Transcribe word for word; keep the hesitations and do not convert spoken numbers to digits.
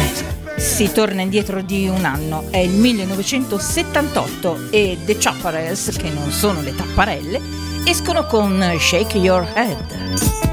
Si torna indietro di un anno, è il millenovecentosettantotto e The Chaparrals, che non sono le tapparelle, escono con Shake Your Head.